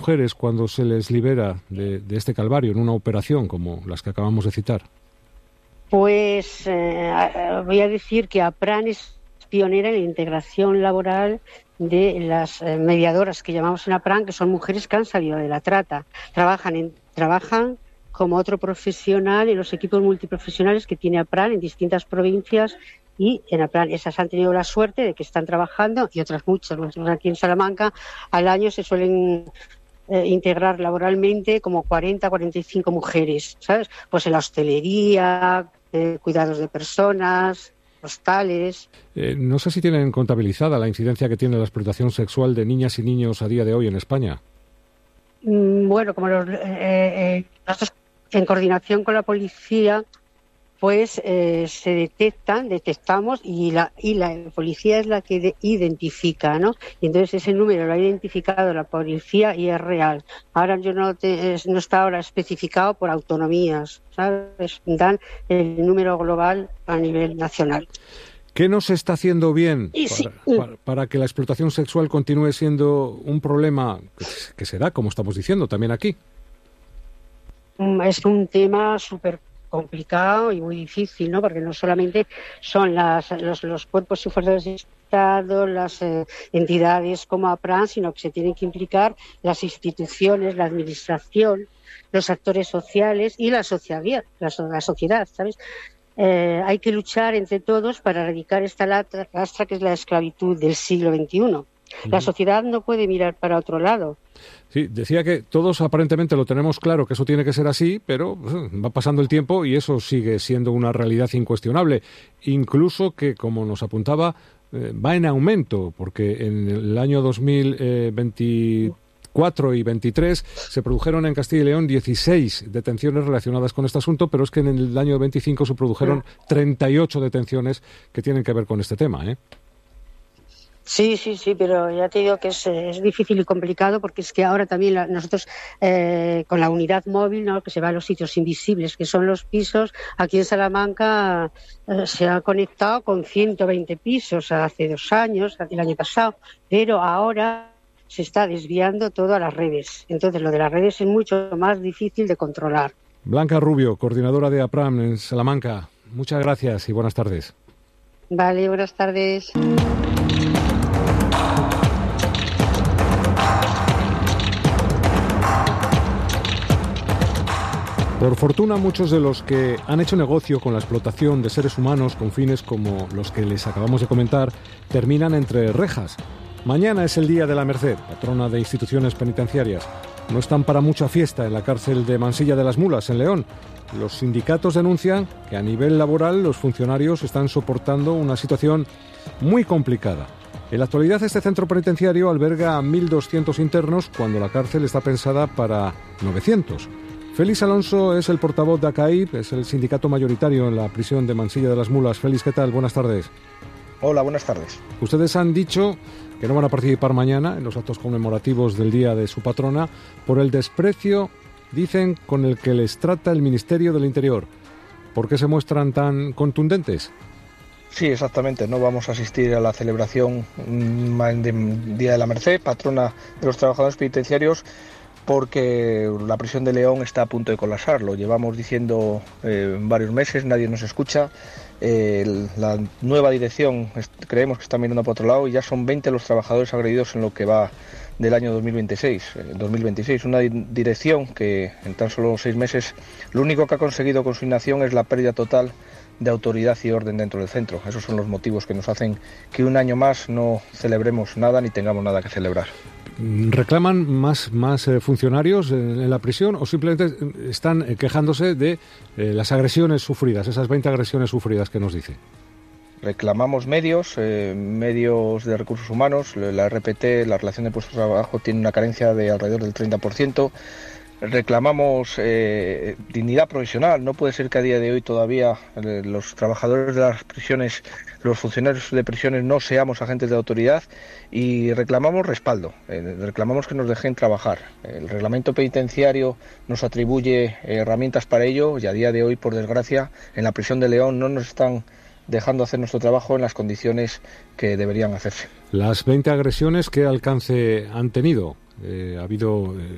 mujeres cuando se les libera de este calvario en una operación como las que acabamos de citar? Pues voy a decir que APRAN es pionera en la integración laboral de las mediadoras que llamamos en APRAN, que son mujeres que han salido de la trata. Trabajan como otro profesional en los equipos multiprofesionales que tiene APRAN en distintas provincias, y en APRAN esas han tenido la suerte de que están trabajando, y otras muchas. Nosotros aquí en Salamanca al año se suelen integrar laboralmente como 40-45 mujeres, ¿sabes? Pues en la hostelería, cuidados de personas, hostales. No sé si tienen contabilizada la incidencia que tiene la explotación sexual de niñas y niños a día de hoy en España. Bueno, como nosotros en coordinación con la policía, pues se detectamos y la policía es la que identifica, ¿no? Y entonces ese número lo ha identificado la policía y es real. Ahora no está ahora especificado por autonomías, ¿sabes? Dan el número global a nivel nacional. ¿Qué no se está haciendo bien para que la explotación sexual continúe siendo un problema que se da, como estamos diciendo, también aquí? Es un tema súper complicado y muy difícil, ¿no? Porque no solamente son los cuerpos y fuerzas de Estado, las entidades como APRAN, sino que se tienen que implicar las instituciones, la administración, los actores sociales y la sociedad, ¿sabes? Hay que luchar entre todos para erradicar esta lastra que es la esclavitud del siglo XXI. La sociedad no puede mirar para otro lado. Sí, decía que todos aparentemente lo tenemos claro que eso tiene que ser así, pero va pasando el tiempo y eso sigue siendo una realidad incuestionable. Incluso que, como nos apuntaba, va en aumento, porque en el año 2024 y 23 se produjeron en Castilla y León 16 detenciones relacionadas con este asunto, pero es que en el año 25 se produjeron 38 detenciones que tienen que ver con este tema, ¿eh? Sí, pero ya te digo que es difícil y complicado, porque es que ahora también nosotros con la unidad móvil, ¿no?, que se va a los sitios invisibles, que son los pisos, aquí en Salamanca se ha conectado con 120 pisos hace 2 años, el año pasado, pero ahora se está desviando todo a las redes. Entonces lo de las redes es mucho más difícil de controlar. Blanca Rubio, coordinadora de APRAN en Salamanca, muchas gracias y buenas tardes. Vale, buenas tardes. Por fortuna, muchos de los que han hecho negocio con la explotación de seres humanos con fines como los que les acabamos de comentar, terminan entre rejas. Mañana es el Día de la Merced, patrona de instituciones penitenciarias. No están para mucha fiesta en la cárcel de Mansilla de las Mulas, en León. Los sindicatos denuncian que a nivel laboral los funcionarios están soportando una situación muy complicada. En la actualidad, este centro penitenciario alberga a 1.200 internos cuando la cárcel está pensada para 900. Félix Alonso es el portavoz de ACAIP, es el sindicato mayoritario en la prisión de Mansilla de las Mulas. Félix, ¿qué tal? Buenas tardes. Hola, buenas tardes. Ustedes han dicho que no van a participar mañana en los actos conmemorativos del Día de su patrona por el desprecio, dicen, con el que les trata el Ministerio del Interior. ¿Por qué se muestran tan contundentes? Sí, exactamente. No vamos a asistir a la celebración del Día de la Merced, patrona de los trabajadores penitenciarios, porque la prisión de León está a punto de colapsar. Lo llevamos diciendo varios meses, nadie nos escucha. La nueva dirección creemos que está mirando para otro lado y ya son 20 los trabajadores agredidos en lo que va del año 2026. Una dirección que en tan solo 6 meses lo único que ha conseguido con su inacción es la pérdida total de autoridad y orden dentro del centro. Esos son los motivos que nos hacen que un año más no celebremos nada ni tengamos nada que celebrar. ¿Reclaman más funcionarios en la prisión o simplemente están quejándose de las agresiones sufridas, esas 20 agresiones sufridas que nos dice? Reclamamos medios de recursos humanos. La RPT, la relación de puestos de trabajo, tiene una carencia de alrededor del 30%. Reclamamos dignidad profesional. No puede ser que a día de hoy todavía los trabajadores de las prisiones, los funcionarios de prisiones, no seamos agentes de autoridad, y reclamamos respaldo. Reclamamos que nos dejen trabajar. El reglamento penitenciario nos atribuye herramientas para ello y a día de hoy, por desgracia, en la prisión de León no nos están dejando hacer nuestro trabajo en las condiciones que deberían hacerse. Las 20 agresiones, ¿qué alcance han tenido? ¿Ha habido